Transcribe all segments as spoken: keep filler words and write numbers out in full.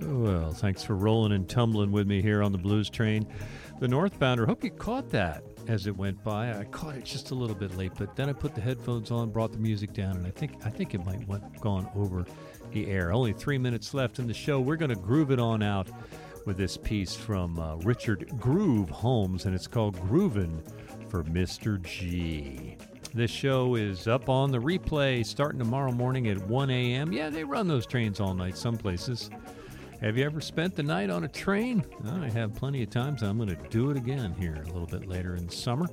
Well, thanks for rolling and tumbling with me here on the Blues Train. The Northbounder, hope you caught that as it went by. I caught it just a little bit late, but then I put the headphones on, brought the music down, and I think I think it might have gone over the air. Only three minutes left in the show. We're going to groove it on out with this piece from uh, Richard Groove Holmes, and it's called Groovin' for Mister G. This show is up on the replay starting tomorrow morning at one a.m. Yeah, they run those trains all night some places. Have you ever spent the night on a train? Well, I have plenty of times. I'm going to do it again here a little bit later in the summer.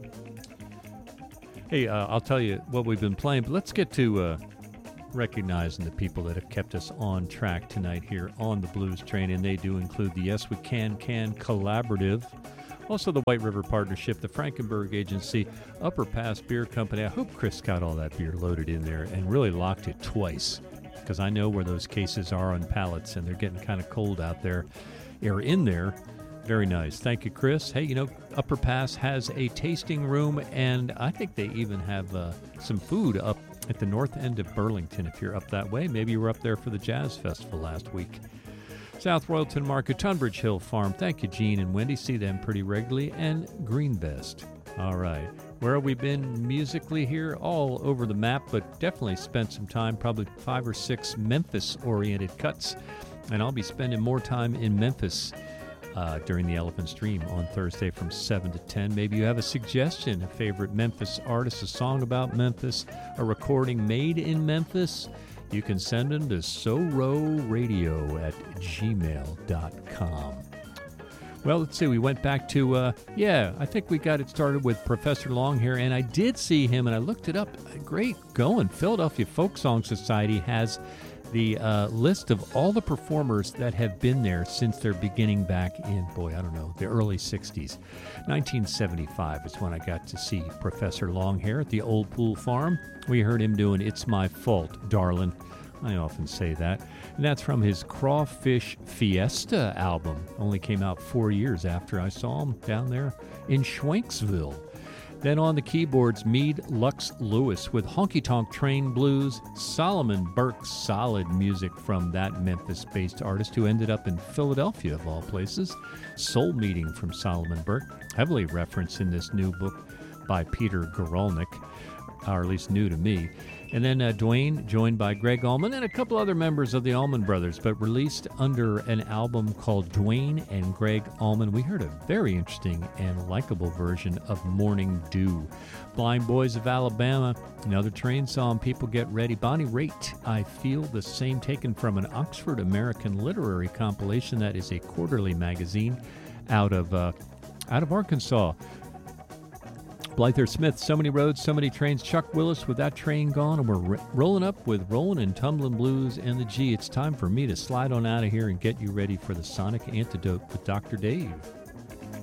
Hey, uh, I'll tell you what we've been playing, but let's get to uh, recognizing the people that have kept us on track tonight here on the Blues Train, and they do include the Yes We Can Can Collaborative, also the White River Partnership, the Frankenberg Agency, Upper Pass Beer Company. I hope Chris got all that beer loaded in there and really locked it twice, because I know where those cases are on pallets, and they're getting kind of cold out there. They're in there. Very nice. Thank you, Chris. Hey, you know, Upper Pass has a tasting room, and I think they even have uh, some food up at the north end of Burlington if you're up that way. Maybe you were up there for the Jazz Festival last week. South Royalton Market, Tunbridge Hill Farm. Thank you, Gene and Wendy. See them pretty regularly. And Greenbest. All right. Where have we been musically here? All over the map, but definitely spent some time, probably five or six Memphis-oriented cuts. And I'll be spending more time in Memphis uh, during the Elephant Stream on Thursday from seven to ten. Maybe you have a suggestion, a favorite Memphis artist, a song about Memphis, a recording made in Memphis. You can send them to sororadio at gmail dot com. Well, let's see. We went back to, uh, yeah, I think we got it started with Professor Longhair, and I did see him, and I looked it up. Great going. Philadelphia Folk Song Society has the uh, list of all the performers that have been there since their beginning back in, boy, I don't know, the early sixties. nineteen seventy-five is when I got to see Professor Longhair at the Old Pool Farm. We heard him doing It's My Fault, Darlin'. I often say that. And that's from his Crawfish Fiesta album. Only came out four years after I saw him down there in Schwenksville. Then on the keyboards, Meade Lux Lewis with Honky Tonk Train Blues, Solomon Burke's solid music from that Memphis-based artist who ended up in Philadelphia, of all places. Soul Meeting from Solomon Burke, heavily referenced in this new book by Peter Guralnick, or at least new to me. And then uh, Dwayne, joined by Greg Allman and a couple other members of the Allman Brothers, but released under an album called Dwayne and Greg Allman. We heard a very interesting and likable version of Morning Dew. Blind Boys of Alabama, another train song, People Get Ready. Bonnie Raitt, I Feel the Same, taken from an Oxford American literary compilation that is a quarterly magazine out of, uh, out of Arkansas. Blyther Smith, So Many Roads, So Many Trains. Chuck Willis with That Train Gone. And we're r- rolling up with Rollin' and Tumblin' Blues and the G. It's time for me to slide on out of here and get you ready for the Sonic Antidote with Doctor Dave.